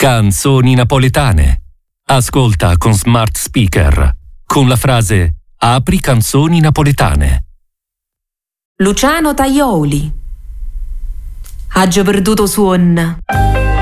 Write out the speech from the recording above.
Canzoni napoletane. Ascolta con smart speaker con la frase "Apri canzoni napoletane". Luciano Tajoli. Aggio perduto suon.